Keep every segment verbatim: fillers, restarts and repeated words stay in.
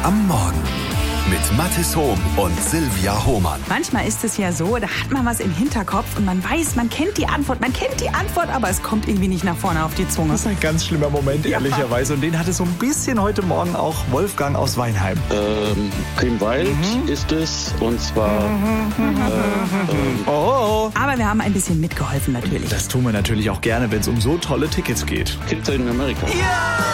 am Morgen mit Mathis Hohm und Silvia Hohmann. Manchmal ist es ja so, da hat man was im Hinterkopf und man weiß, man kennt die Antwort, man kennt die Antwort, aber es kommt irgendwie nicht nach vorne auf die Zunge. Das ist ein ganz schlimmer Moment, ehrlicherweise. Und den hatte so ein bisschen heute Morgen auch Wolfgang aus Weinheim. Ähm, Grünwald mhm. ist es, und zwar... Mhm. Äh, äh, oh. Aber wir haben ein bisschen mitgeholfen natürlich. Das tun wir natürlich auch gerne, wenn es um so tolle Tickets geht. Kids in Amerika. Ja!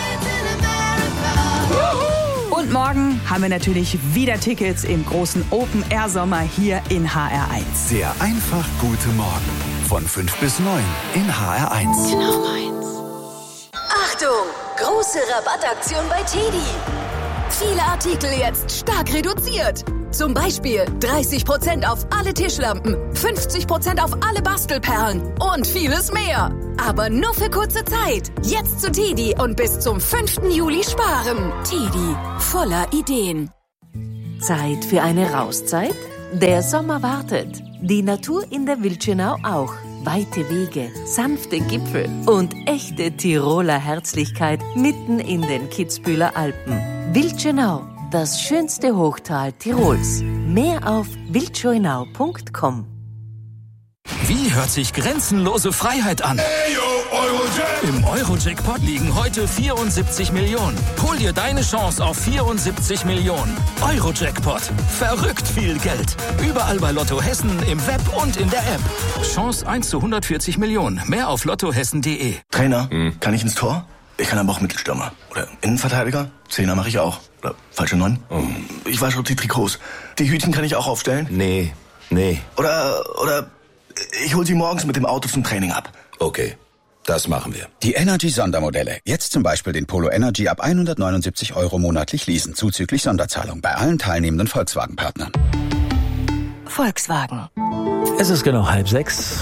Und morgen haben wir natürlich wieder Tickets im großen Open-Air-Sommer hier in H R eins. Der einfach gute Morgen von fünf bis neun in H R eins. Genau meins. Achtung! Große Rabattaktion bei Teddy. Viele Artikel jetzt stark reduziert. Zum Beispiel dreißig Prozent auf alle Tischlampen, fünfzig Prozent auf alle Bastelperlen und vieles mehr. Aber nur für kurze Zeit. Jetzt zu Teddy und bis zum fünften Juli sparen. Teddy, voller Ideen. Zeit für eine Rauszeit? Der Sommer wartet. Die Natur in der Wildschönau auch. Weite Wege, sanfte Gipfel und echte Tiroler Herzlichkeit mitten in den Kitzbüheler Alpen. Wildschönau, das schönste Hochtal Tirols. Mehr auf wildschönau punkt com. Wie hört sich grenzenlose Freiheit an? Im Euro-Jackpot liegen heute vierundsiebzig Millionen. Hol dir deine Chance auf vierundsiebzig Millionen. Euro-Jackpot. Verrückt viel Geld. Überall bei Lotto Hessen, im Web und in der App. Chance eins zu hundertvierzig Millionen. Mehr auf lottohessen punkt de. Trainer, hm. kann ich ins Tor? Ich kann aber auch Mittelstürmer. Oder Innenverteidiger? Zehner mache ich auch. Oder falsche Neun? Oh. Ich wasche auch die Trikots. Die Hütchen kann ich auch aufstellen? Nee, nee. Oder, oder ich hol sie morgens mit dem Auto zum Training ab. Okay, das machen wir. Die Energy-Sondermodelle. Jetzt zum Beispiel den Polo Energy ab hundertneunundsiebzig Euro monatlich leasen, zuzüglich Sonderzahlung bei allen teilnehmenden Volkswagen-Partnern. Volkswagen. Es ist genau halb sechs.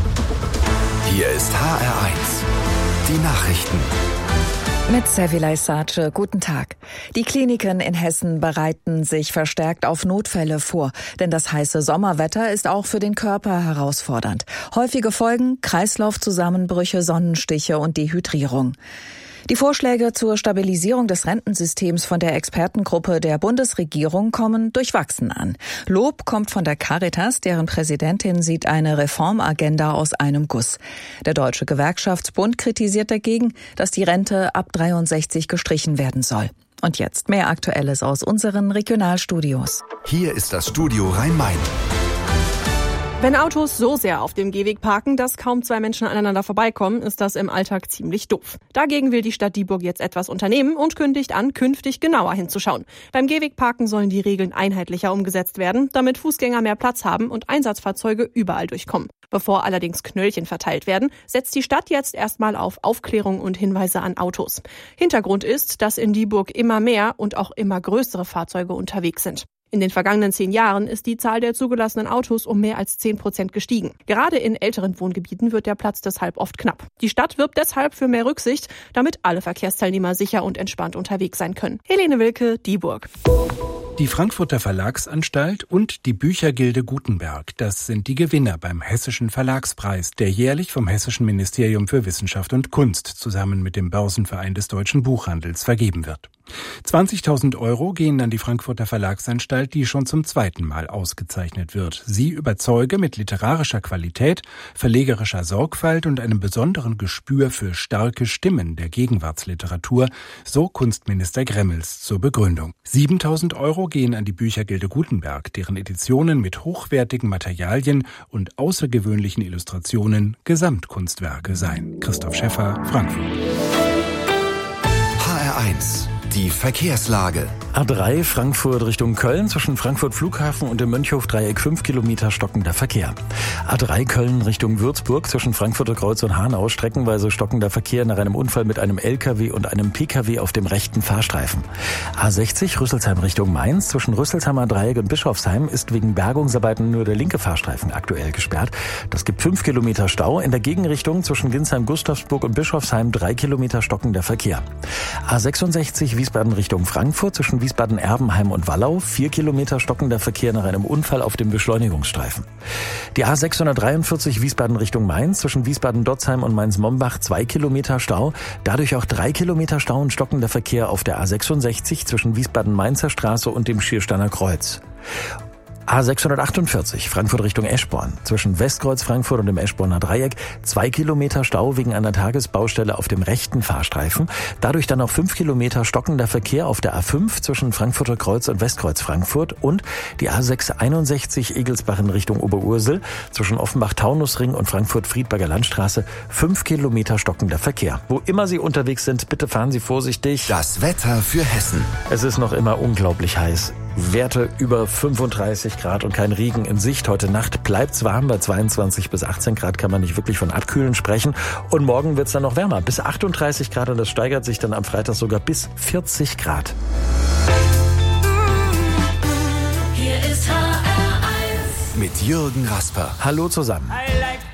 Hier ist H R eins. Die Nachrichten. Mit Sevilay Sace, guten Tag. Die Kliniken in Hessen bereiten sich verstärkt auf Notfälle vor, denn das heiße Sommerwetter ist auch für den Körper herausfordernd. Häufige Folgen: Kreislaufzusammenbrüche, Sonnenstiche und Dehydrierung. Die Vorschläge zur Stabilisierung des Rentensystems von der Expertengruppe der Bundesregierung kommen durchwachsen an. Lob kommt von der Caritas, deren Präsidentin sieht eine Reformagenda aus einem Guss. Der Deutsche Gewerkschaftsbund kritisiert dagegen, dass die Rente ab dreiundsechzig gestrichen werden soll. Und jetzt mehr Aktuelles aus unseren Regionalstudios. Hier ist das Studio Rhein-Main. Wenn Autos so sehr auf dem Gehweg parken, dass kaum zwei Menschen aneinander vorbeikommen, ist das im Alltag ziemlich doof. Dagegen will die Stadt Dieburg jetzt etwas unternehmen und kündigt an, künftig genauer hinzuschauen. Beim Gehwegparken sollen die Regeln einheitlicher umgesetzt werden, damit Fußgänger mehr Platz haben und Einsatzfahrzeuge überall durchkommen. Bevor allerdings Knöllchen verteilt werden, setzt die Stadt jetzt erstmal auf Aufklärung und Hinweise an Autos. Hintergrund ist, dass in Dieburg immer mehr und auch immer größere Fahrzeuge unterwegs sind. In den vergangenen zehn Jahren ist die Zahl der zugelassenen Autos um mehr als zehn Prozent gestiegen. Gerade in älteren Wohngebieten wird der Platz deshalb oft knapp. Die Stadt wirbt deshalb für mehr Rücksicht, damit alle Verkehrsteilnehmer sicher und entspannt unterwegs sein können. Helene Wilke, Dieburg. Die Frankfurter Verlagsanstalt und die Büchergilde Gutenberg, das sind die Gewinner beim Hessischen Verlagspreis, der jährlich vom Hessischen Ministerium für Wissenschaft und Kunst zusammen mit dem Börsenverein des deutschen Buchhandels vergeben wird. zwanzigtausend Euro gehen an die Frankfurter Verlagsanstalt, die schon zum zweiten Mal ausgezeichnet wird. Sie überzeuge mit literarischer Qualität, verlegerischer Sorgfalt und einem besonderen Gespür für starke Stimmen der Gegenwartsliteratur, so Kunstminister Gremmels zur Begründung. siebentausend Euro gehen an die Büchergilde Gutenberg, deren Editionen mit hochwertigen Materialien und außergewöhnlichen Illustrationen Gesamtkunstwerke seien. Christoph Schäffer, Frankfurt. H R eins. Die Verkehrslage. A drei Frankfurt Richtung Köln, zwischen Frankfurt Flughafen und dem Mönchhof-Dreieck fünf Kilometer stockender Verkehr. A drei Köln Richtung Würzburg, zwischen Frankfurter Kreuz und Hanau, streckenweise stockender Verkehr nach einem Unfall mit einem L K W und einem P K W auf dem rechten Fahrstreifen. A sechzig Rüsselsheim Richtung Mainz, zwischen Rüsselsheimer Dreieck und Bischofsheim ist wegen Bergungsarbeiten nur der linke Fahrstreifen aktuell gesperrt. Das gibt fünf Kilometer Stau. In der Gegenrichtung zwischen Ginsheim-Gustavsburg und Bischofsheim drei Kilometer stockender Verkehr. A sechsundsechzig Wiesbaden Richtung Frankfurt, zwischen Wiesbaden-Erbenheim und Wallau. Vier Kilometer stockender Verkehr nach einem Unfall auf dem Beschleunigungsstreifen. Die A sechshundertdreiundvierzig Wiesbaden Richtung Mainz zwischen Wiesbaden-Dotzheim und Mainz-Mombach. Zwei Kilometer Stau. Dadurch auch drei Kilometer Stau und stockender Verkehr auf der A sechsundsechzig zwischen Wiesbaden-Mainzer Straße und dem Schiersteiner Kreuz. A sechshundertachtundvierzig, Frankfurt Richtung Eschborn. Zwischen Westkreuz Frankfurt und dem Eschborner Dreieck zwei Kilometer Stau wegen einer Tagesbaustelle auf dem rechten Fahrstreifen. Dadurch dann auch fünf Kilometer stockender Verkehr auf der A fünf zwischen Frankfurter Kreuz und Westkreuz Frankfurt und die A sechshunderteinundsechzig Egelsbach in Richtung Oberursel. Zwischen Offenbach-Taunusring und Frankfurt-Friedberger Landstraße fünf Kilometer stockender Verkehr. Wo immer Sie unterwegs sind, bitte fahren Sie vorsichtig. Das Wetter für Hessen. Es ist noch immer unglaublich heiß. Werte über fünfunddreißig Grad und kein Regen in Sicht. Heute Nacht bleibt's warm, bei zweiundzwanzig bis achtzehn Grad kann man nicht wirklich von Abkühlen sprechen. Und morgen wird's dann noch wärmer, bis achtunddreißig Grad und das steigert sich dann am Freitag sogar bis vierzig Grad. Hier ist H R eins mit Jürgen Rasper. Hallo zusammen. I like